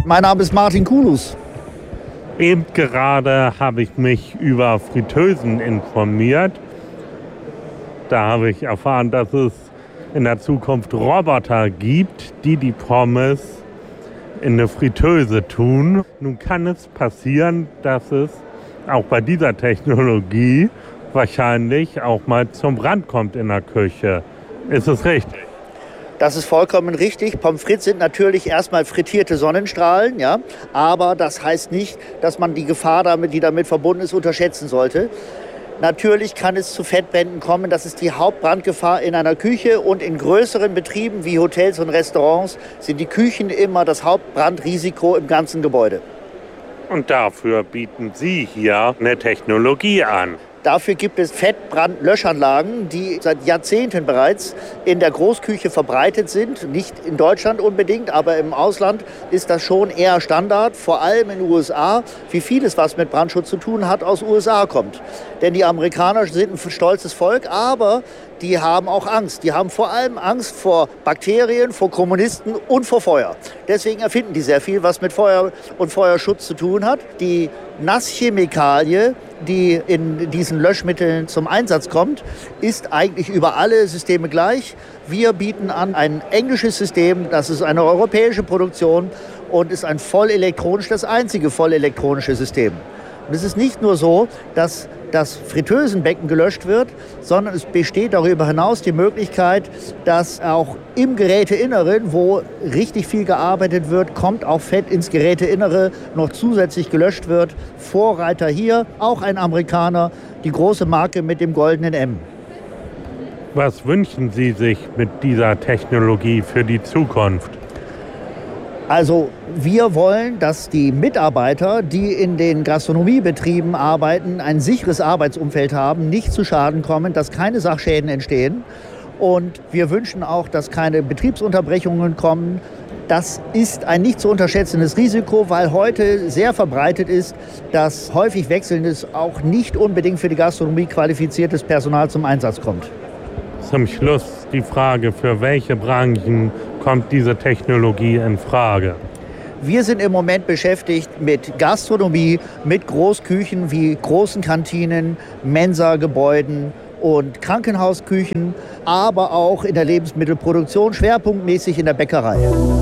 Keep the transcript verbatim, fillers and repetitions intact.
Mein Name ist Martin Kulus. Eben gerade habe ich mich über Fritteusen informiert. Da habe ich erfahren, dass es in der Zukunft Roboter gibt, die die Pommes in eine Fritteuse tun. Nun kann es passieren, dass es auch bei dieser Technologie wahrscheinlich auch mal zum Brand kommt in der Küche. Ist es richtig? Das ist vollkommen richtig. Pommes frites sind natürlich erstmal frittierte Sonnenstrahlen, ja, aber das heißt nicht, dass man die Gefahr, damit, die damit verbunden ist, unterschätzen sollte. Natürlich kann es zu Fettbränden kommen. Das ist die Hauptbrandgefahr in einer Küche. Und in größeren Betrieben wie Hotels und Restaurants sind die Küchen immer das Hauptbrandrisiko im ganzen Gebäude. Und dafür bieten Sie hier eine Technologie an. Dafür gibt es Fettbrandlöschanlagen, die seit Jahrzehnten bereits in der Großküche verbreitet sind. Nicht in Deutschland unbedingt, aber im Ausland ist das schon eher Standard. Vor allem in den U S A, wie vieles, was mit Brandschutz zu tun hat, aus U S A kommt. Denn die Amerikaner sind ein stolzes Volk, aber die haben auch Angst. Die haben vor allem Angst vor Bakterien, vor Kommunisten und vor Feuer. Deswegen erfinden die sehr viel, was mit Feuer und Feuerschutz zu tun hat. Die Nasschemikalie, die in diesen Löschmitteln zum Einsatz kommt, ist eigentlich über alle Systeme gleich. Wir bieten an ein englisches System, das ist eine europäische Produktion und ist ein vollelektronisch, das einzige vollelektronische System. Und es ist nicht nur so, dass das Fritteusenbecken gelöscht wird, sondern es besteht darüber hinaus die Möglichkeit, dass auch im Geräteinneren, wo richtig viel gearbeitet wird, kommt auch Fett ins Geräteinnere, noch zusätzlich gelöscht wird. Vorreiter hier, auch ein Amerikaner, die große Marke mit dem goldenen M. Was wünschen Sie sich mit dieser Technologie für die Zukunft? Also wir wollen, dass die Mitarbeiter, die in den Gastronomiebetrieben arbeiten, ein sicheres Arbeitsumfeld haben, nicht zu Schaden kommen, dass keine Sachschäden entstehen. Und wir wünschen auch, dass keine Betriebsunterbrechungen kommen. Das ist ein nicht zu unterschätzendes Risiko, weil heute sehr verbreitet ist, dass häufig wechselndes, auch nicht unbedingt für die Gastronomie qualifiziertes Personal zum Einsatz kommt. Zum Schluss die Frage, für welche Branchen kommt diese Technologie in Frage? Wir sind im Moment beschäftigt mit Gastronomie, mit Großküchen wie großen Kantinen, Mensa-Gebäuden und Krankenhausküchen, aber auch in der Lebensmittelproduktion, schwerpunktmäßig in der Bäckerei.